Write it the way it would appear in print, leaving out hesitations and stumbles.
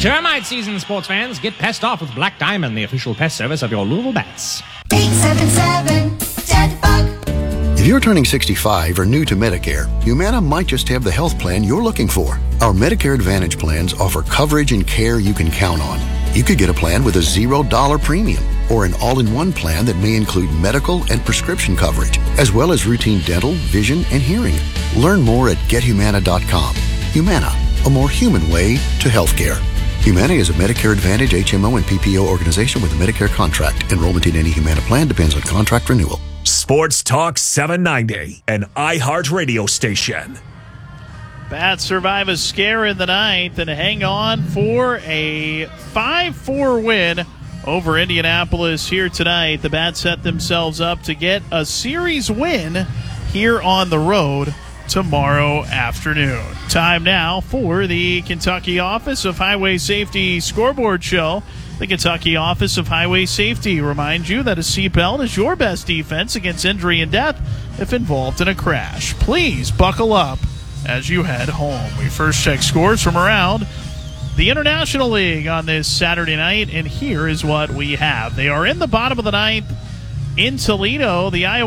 termite season, sports fans. Get pest off with Black Diamond, the official pest service of your Louisville Bats. 877-DEAD-BUG. If you're turning 65 or new to Medicare, Humana might just have the health plan you're looking for. Our Medicare Advantage plans offer coverage and care you can count on. You could get a plan with a $0 premium or an all-in-one plan that may include medical and prescription coverage, as well as routine dental, vision, and hearing. Learn more at gethumana.com. Humana, a more human way to healthcare. Humana is a Medicare Advantage HMO and PPO organization with a Medicare contract. Enrollment in any Humana plan depends on contract renewal. Sports Talk 790, an iHeart radio station. Bats survive a scare in the ninth and hang on for a 5-4 win over Indianapolis here tonight. The Bats set themselves up to get a series win here on the road tomorrow afternoon. Time now for the Kentucky Office of Highway Safety Scoreboard Show. The Kentucky Office of Highway Safety reminds you that a seatbelt is your best defense against injury and death if involved in a crash. Please buckle up as you head home. We first check scores from around the International League on this Saturday night, and here is what we have. They are in the bottom of the ninth in Toledo. The Iowa